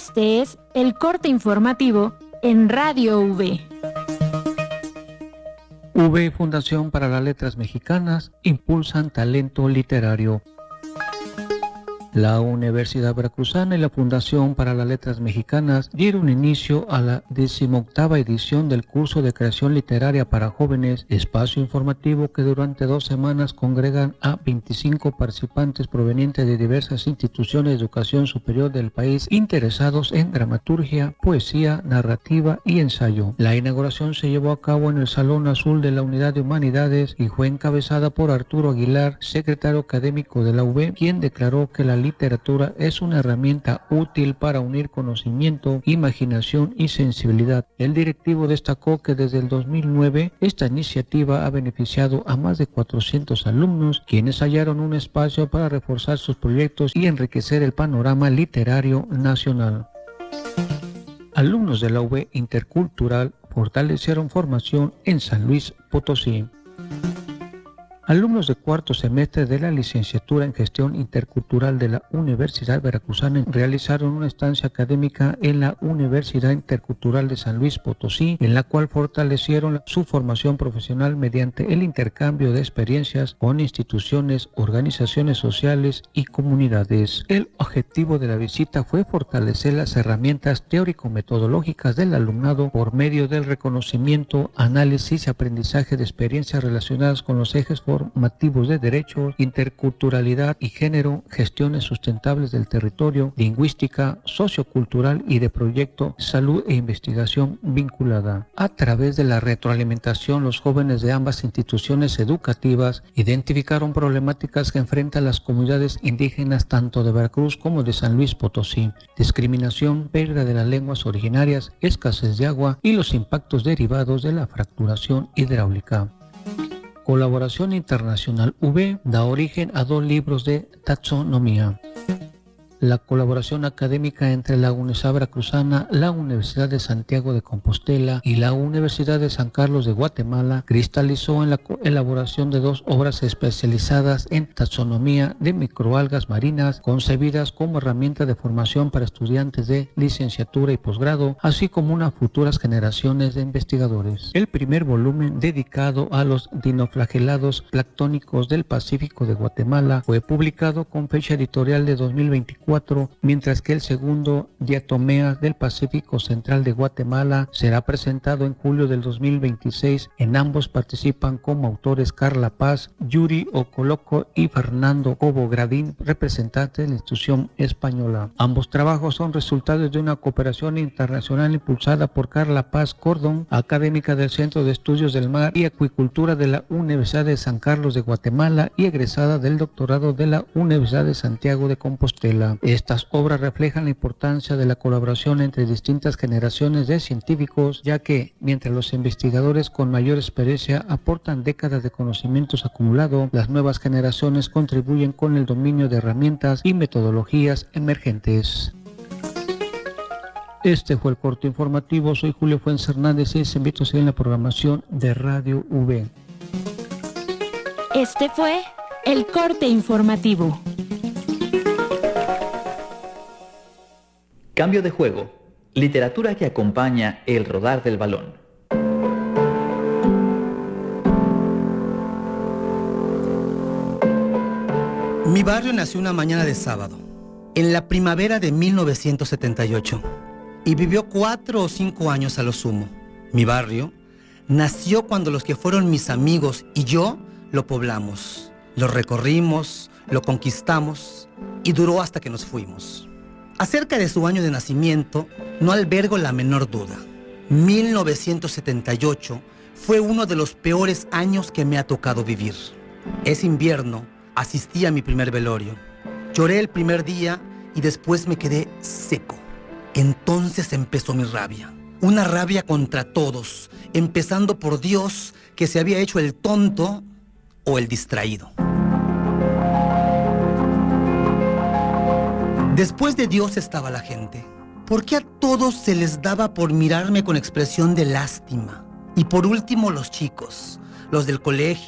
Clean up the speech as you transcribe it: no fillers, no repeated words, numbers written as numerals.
Este es el corte informativo en Radio V. V, Fundación para las Letras Mexicanas, impulsan talento literario. La Universidad Veracruzana y la Fundación para las Letras Mexicanas dieron inicio a la 18ª edición del curso de creación literaria para jóvenes, espacio informativo que durante 2 semanas congregan a 25 participantes provenientes de diversas instituciones de educación superior del país interesados en dramaturgia, poesía, narrativa y ensayo. La inauguración se llevó a cabo en el Salón Azul de la Unidad de Humanidades y fue encabezada por Arturo Aguilar, secretario académico de la UV, quien declaró que la literatura es una herramienta útil para unir conocimiento, imaginación y sensibilidad. El directivo destacó que desde el 2009 esta iniciativa ha beneficiado a más de 400 alumnos, quienes hallaron un espacio para reforzar sus proyectos y enriquecer el panorama literario nacional. Alumnos de la UV Intercultural fortalecieron formación en San Luis Potosí. Alumnos de 4º semestre de la licenciatura en Gestión Intercultural de la Universidad Veracruzana realizaron una estancia académica en la Universidad Intercultural de San Luis Potosí, en la cual fortalecieron su formación profesional mediante el intercambio de experiencias con instituciones, organizaciones sociales y comunidades. El objetivo de la visita fue fortalecer las herramientas teórico-metodológicas del alumnado por medio del reconocimiento, análisis y aprendizaje de experiencias relacionadas con los ejes formativos de derechos, interculturalidad y género, gestiones sustentables del territorio, lingüística, sociocultural y de proyecto, salud e investigación vinculada. A través de la retroalimentación, los jóvenes de ambas instituciones educativas identificaron problemáticas que enfrentan las comunidades indígenas tanto de Veracruz como de San Luis Potosí: discriminación, pérdida de las lenguas originarias, escasez de agua y los impactos derivados de la fracturación hidráulica. Colaboración Internacional V da origen a 2 libros de taxonomía. La colaboración académica entre la Universidad Veracruzana, la Universidad de Santiago de Compostela y la Universidad de San Carlos de Guatemala cristalizó en la elaboración de 2 obras especializadas en taxonomía de microalgas marinas, concebidas como herramienta de formación para estudiantes de licenciatura y posgrado, así como unas futuras generaciones de investigadores. El primer volumen, dedicado a los dinoflagelados planctónicos del Pacífico de Guatemala, fue publicado con fecha editorial de 2024, mientras que el segundo, Diatomeas del Pacífico Central de Guatemala, será presentado en julio del 2026. En ambos participan como autores Carla Paz, Yuri Ocoloco y Fernando Cobo Gradín, representantes de la institución española. Ambos trabajos son resultados de una cooperación internacional impulsada por Carla Paz Cordón, académica del Centro de Estudios del Mar y Acuicultura de la Universidad de San Carlos de Guatemala y egresada del doctorado de la Universidad de Santiago de Compostela. Estas obras reflejan la importancia de la colaboración entre distintas generaciones de científicos, ya que, mientras los investigadores con mayor experiencia aportan décadas de conocimientos acumulados, las nuevas generaciones contribuyen con el dominio de herramientas y metodologías emergentes. Este fue el corte informativo. Soy Julio Fuentes Hernández y les invito a seguir en la programación de Radio V. Este fue el corte informativo. Cambio de juego. Literatura que acompaña el rodar del balón. Mi barrio nació una mañana de sábado, en la primavera de 1978, y vivió 4 o 5 años a lo sumo. Mi barrio nació cuando los que fueron mis amigos y yo lo poblamos, lo recorrimos, lo conquistamos y duró hasta que nos fuimos. Acerca de su año de nacimiento, no albergo la menor duda. 1978 fue uno de los peores años que me ha tocado vivir. Ese invierno asistí a mi primer velorio. Lloré el primer día y después me quedé seco. Entonces empezó mi rabia. Una rabia contra todos, empezando por Dios, que se había hecho el tonto o el distraído. Después de Dios estaba la gente. ¿Por qué a todos se les daba por mirarme con expresión de lástima? Y por último los chicos, los del colegio,